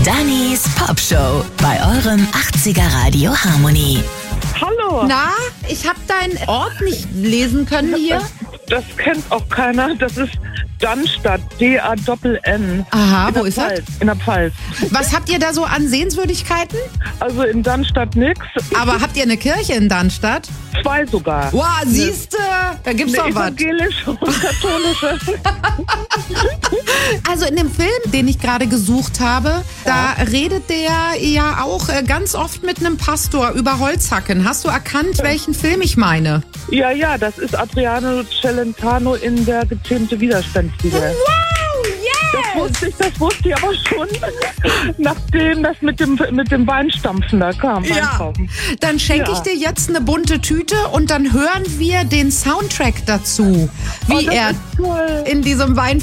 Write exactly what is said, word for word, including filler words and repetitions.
Dannys Pop Show bei eurem achtziger Radio Harmony. Hallo. Na, ich habe deinen Ort nicht lesen können hier. Das, das kennt auch keiner. Das ist Dannstadt, D A N N. Aha, in wo der ist das? Pfalz, in der Pfalz. Was habt ihr da so an Sehenswürdigkeiten? Also in Dannstadt nix. Aber habt ihr eine Kirche in Dannstadt? Zwei sogar. Wow, siehste, da gibt's Eine doch was. evangelische und katholische. Also in dem Film, den ich gerade gesucht habe, da redet der ja auch äh, ganz oft mit einem Pastor über Holzhacken. Hast du erkannt, welchen Film ich meine? Ja, ja, das ist Adriano Celentano in der gezähmte Widerspenstige. Wow, Das yes! wusste ich, das wusste ich aber schon, nachdem das mit dem, mit dem Weinstampfen da kam. Ja, Weinkaufen. dann schenke ich Ja. dir jetzt eine bunte Tüte und dann hören wir den Soundtrack dazu, wie Oh, das er ist toll. in diesem Wein